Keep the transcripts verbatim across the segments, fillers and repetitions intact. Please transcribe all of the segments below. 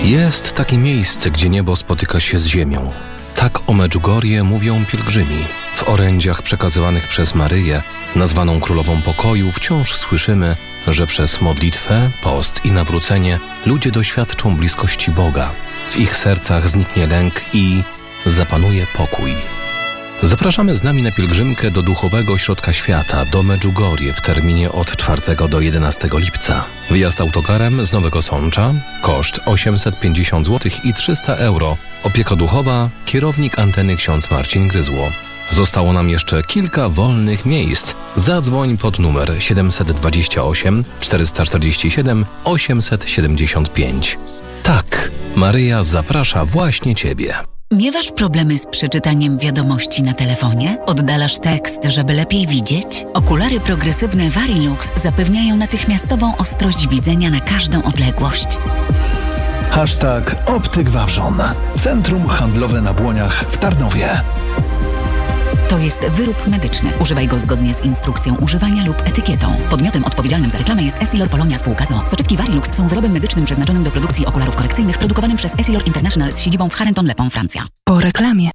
Jest takie miejsce, gdzie niebo spotyka się z ziemią. Tak o Medjugorje mówią pielgrzymi. W orędziach przekazywanych przez Maryję, nazwaną Królową Pokoju, wciąż słyszymy, że przez modlitwę, post i nawrócenie ludzie doświadczą bliskości Boga. W ich sercach zniknie lęk i zapanuje pokój. Zapraszamy z nami na pielgrzymkę do Duchowego Ośrodka Świata, do Medjugorje w terminie od czwartego do jedenastego lipca. Wyjazd autokarem z Nowego Sącza, koszt osiemset pięćdziesiąt złotych i trzysta euro. Opieka duchowa, kierownik anteny ksiądz Marcin Gryzło. Zostało nam jeszcze kilka wolnych miejsc. Zadzwoń pod numer siedemset dwadzieścia osiem czterysta czterdzieści siedem osiemset siedemdziesiąt pięć. Tak, Maryja zaprasza właśnie Ciebie. Miewasz problemy z przeczytaniem wiadomości na telefonie? Oddalasz tekst, żeby lepiej widzieć? Okulary progresywne Varilux zapewniają natychmiastową ostrość widzenia na każdą odległość. Hashtag Optyk Wawrzon. Centrum handlowe na Błoniach w Tarnowie. To jest wyrób medyczny. Używaj go zgodnie z instrukcją używania lub etykietą. Podmiotem odpowiedzialnym za reklamę jest Essilor Polonia Spółka z o o. Soczewki Varilux są wyrobem medycznym przeznaczonym do produkcji okularów korekcyjnych, produkowanym przez Essilor International z siedzibą w Charenton-le-Pont, Francja. Po reklamie.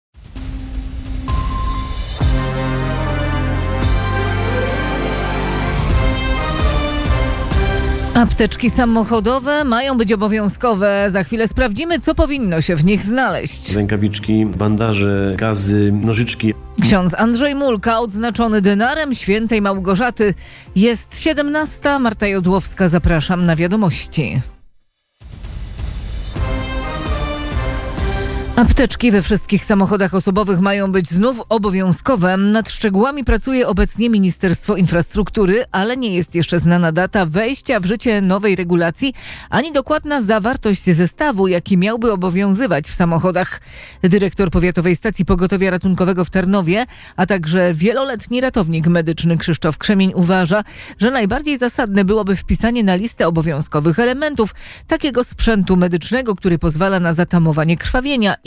Apteczki samochodowe mają być obowiązkowe. Za chwilę sprawdzimy, co powinno się w nich znaleźć. Rękawiczki, bandaże, gazy, nożyczki. Ksiądz Andrzej Mulka, odznaczony denarem świętej Małgorzaty. Jest siedemnasta. Marta Jodłowska, zapraszam na wiadomości. Apteczki we wszystkich samochodach osobowych mają być znów obowiązkowe. Nad szczegółami pracuje obecnie Ministerstwo Infrastruktury, ale nie jest jeszcze znana data wejścia w życie nowej regulacji, ani dokładna zawartość zestawu, jaki miałby obowiązywać w samochodach. Dyrektor Powiatowej Stacji Pogotowia Ratunkowego w Tarnowie, a także wieloletni ratownik medyczny Krzysztof Krzemień uważa, że najbardziej zasadne byłoby wpisanie na listę obowiązkowych elementów takiego sprzętu medycznego, który pozwala na zatamowanie krwawienia